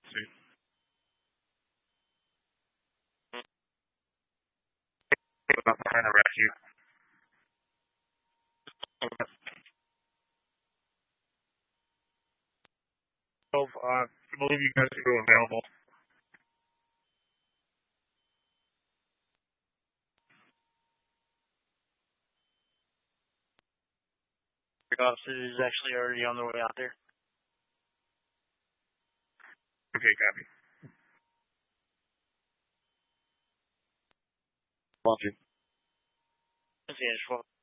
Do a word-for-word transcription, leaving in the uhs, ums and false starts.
Sweet. I'm not trying to rush you. So, uh, I believe you guys are still available. Your officer is actually already on their way out there. Okay, copy. Roger. That's the Ashwell.